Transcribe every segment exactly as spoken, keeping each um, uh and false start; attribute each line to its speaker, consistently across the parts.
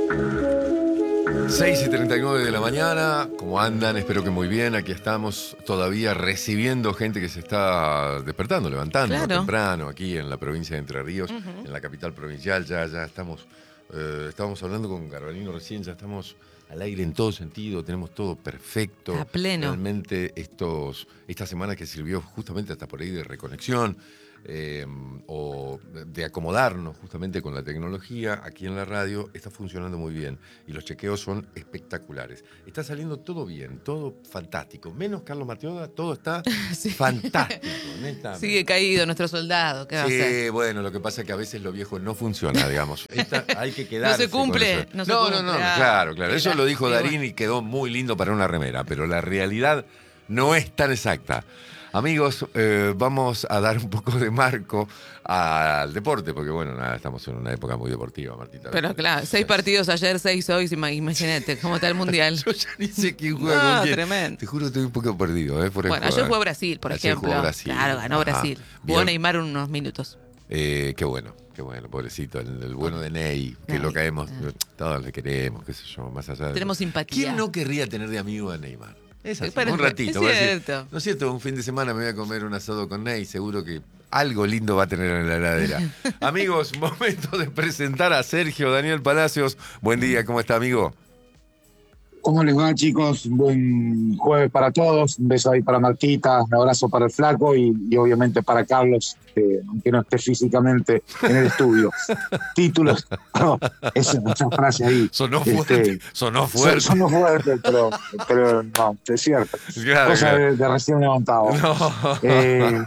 Speaker 1: seis y treinta y nueve de la mañana, ¿cómo andan? Espero que muy bien. Aquí estamos todavía recibiendo gente que se está despertando, levantando
Speaker 2: Claro.
Speaker 1: temprano, aquí en la provincia de Entre Ríos,
Speaker 2: Uh-huh.
Speaker 1: en la capital provincial. Ya, ya estamos, eh, estábamos hablando con Garbalino recién, ya estamos al aire en todo sentido, tenemos todo perfecto.
Speaker 2: A pleno.
Speaker 1: Realmente estos, esta semana que sirvió justamente hasta por ahí de reconexión, Eh, o de acomodarnos justamente con la tecnología aquí en la radio, está funcionando muy bien y los chequeos son espectaculares. Está saliendo todo bien, todo fantástico, menos Carlos Mateoda, todo está
Speaker 2: Sí.
Speaker 1: fantástico, netamente.
Speaker 2: Sigue caído nuestro soldado, ¿qué va a hacer?
Speaker 1: Sí, bueno, lo que pasa es que a veces lo viejo no funciona, digamos. Esta, hay que quedarse.
Speaker 2: No se cumple,
Speaker 1: con eso.
Speaker 2: no se
Speaker 1: no,
Speaker 2: cumple.
Speaker 1: no, no,
Speaker 2: Ah,
Speaker 1: claro, claro. Eso lo dijo
Speaker 2: sí,
Speaker 1: Darín
Speaker 2: bueno.
Speaker 1: y quedó muy lindo para una remera, pero la realidad no es tan exacta. Amigos, eh, vamos a dar un poco de marco al deporte, porque bueno, nada, estamos en una época muy deportiva, Martita.
Speaker 2: Pero claro, seis partidos ayer, seis hoy, imagínate cómo está el Mundial.
Speaker 1: Yo ya ni sé quién juega
Speaker 2: No,
Speaker 1: con quién.
Speaker 2: tremendo.
Speaker 1: Te juro que estoy un poco perdido. ¿eh? Por el
Speaker 2: Bueno,
Speaker 1: juego,
Speaker 2: ayer
Speaker 1: ¿eh?
Speaker 2: jugó Brasil, por
Speaker 1: Ayer
Speaker 2: ejemplo.
Speaker 1: jugó Brasil.
Speaker 2: Claro, ganó
Speaker 1: Ajá.
Speaker 2: Brasil. Jugó
Speaker 1: Bien.
Speaker 2: Neymar unos minutos.
Speaker 1: Eh, qué bueno, qué bueno, pobrecito. El, el bueno de Ney, que
Speaker 2: Ney,
Speaker 1: lo caemos,
Speaker 2: ah.
Speaker 1: todos le queremos, qué sé yo, más allá de.
Speaker 2: Tenemos simpatía.
Speaker 1: ¿Quién no querría tener de amigo a Neymar? Es así,
Speaker 2: Pero
Speaker 1: un
Speaker 2: es-
Speaker 1: ratito.
Speaker 2: es
Speaker 1: voy a decir,
Speaker 2: cierto.
Speaker 1: no es cierto, un fin de semana me voy a comer un asado con Ney, seguro que algo lindo va a tener en la heladera. Amigos, momento de presentar a Sergio Daniel Palacios. Buen día, ¿cómo está, amigo?
Speaker 3: ¿Cómo les va, chicos? Buen jueves para todos. Un beso ahí para Marquita, un abrazo para el Flaco y, y obviamente para Carlos, que, aunque no esté físicamente en el estudio. Títulos. No, esa, esa frase ahí.
Speaker 1: Sonó
Speaker 3: este,
Speaker 1: fuerte, sonó fuerte.
Speaker 3: Son, son fuertes, pero, pero no, es cierto.
Speaker 1: Claro,
Speaker 3: Cosa
Speaker 1: claro.
Speaker 3: de, de recién levantado.
Speaker 1: No.
Speaker 3: Eh,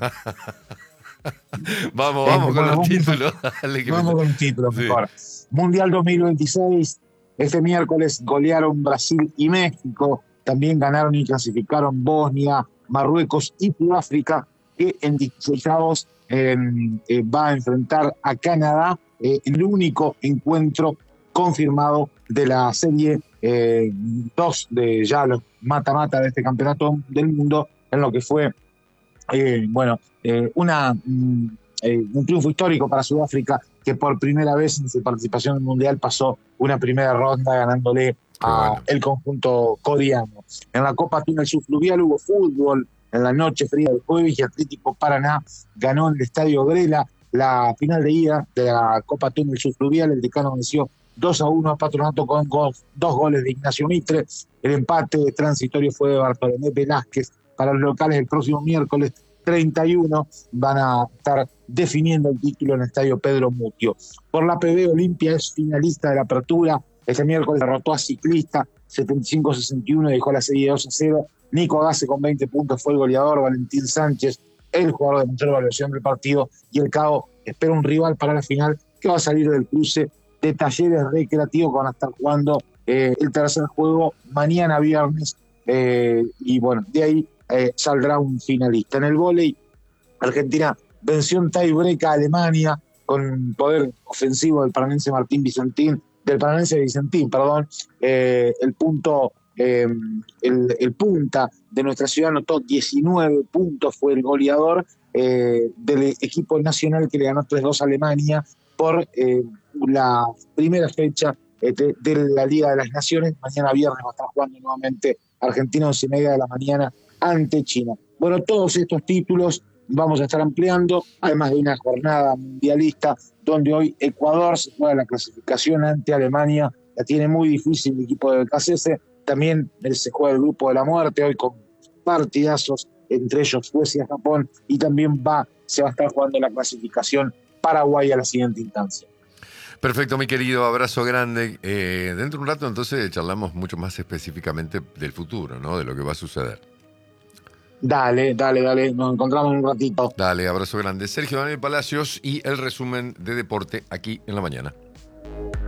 Speaker 1: vamos,
Speaker 3: eh,
Speaker 1: vamos con
Speaker 3: bueno,
Speaker 1: los
Speaker 3: vamos-
Speaker 1: títulos. Dale, que
Speaker 3: Vamos
Speaker 1: me-
Speaker 3: con el título
Speaker 1: Sí.
Speaker 3: mejor. Mundial dos mil veintiséis. Este miércoles golearon Brasil y México. También ganaron y clasificaron Bosnia, Marruecos y Sudáfrica, que en dieciséis eh, eh, va a enfrentar a Canadá, eh, el único encuentro confirmado de la serie eh, dos de ya los mata-mata de este campeonato del mundo, en lo que fue eh, bueno, eh, una, mm, eh, un triunfo histórico para Sudáfrica, que por primera vez en su participación en el Mundial pasó una primera ronda ganándole a
Speaker 1: bueno.
Speaker 3: el conjunto coreano. En la Copa Túnel Subfluvial hubo fútbol en la noche fría del jueves y Atlético Paraná ganó en el Estadio Grela la final de ida de la Copa Túnel Subfluvial. El Decano venció dos a uno a Patronato con go- dos goles de Ignacio Mitre. El empate transitorio fue de Bartolomé Velázquez. Para los locales, el próximo miércoles treinta y uno van a estar definiendo el título en el Estadio Pedro Mutio. Por la P B, Olimpia es finalista de la apertura. Este miércoles derrotó a Ciclista setenta y cinco a sesenta y uno y dejó la serie dos a cero. Nico Gase con veinte puntos fue el goleador. Valentín Sánchez, el jugador de mayor evaluación del partido. Y el Cabo espera un rival para la final que va a salir del cruce de Talleres Recreativos, que van a estar jugando eh, el tercer juego mañana viernes. Eh, y bueno, de ahí Eh, saldrá un finalista. En el vóley, Argentina venció en tie-break a Alemania con poder ofensivo del paranense Martín Vicentín, del paranense Vicentín, perdón. Eh, el punto, eh, el, el punta de nuestra ciudad anotó diecinueve puntos, fue el goleador eh, del equipo nacional que le ganó tres dos a Alemania por eh, la primera fecha eh, de, de la Liga de las Naciones. Mañana viernes va a estar jugando nuevamente Argentina once y media de la mañana ante China. Bueno, todos estos títulos vamos a estar ampliando, además de una jornada mundialista donde hoy Ecuador se juega la clasificación ante Alemania, la tiene muy difícil el equipo de Becasese. También se juega el grupo de la muerte hoy con partidazos, entre ellos Suecia, Japón, y también va, se va a estar jugando la clasificación Paraguay a la siguiente instancia.
Speaker 1: Perfecto, mi querido, abrazo grande. Eh, dentro de un rato entonces charlamos mucho más específicamente del futuro, ¿no? De lo que va a suceder.
Speaker 3: Dale, dale, dale, nos encontramos en un ratito.
Speaker 1: Dale, abrazo grande. Sergio Daniel Palacios y el resumen de deporte aquí en la mañana.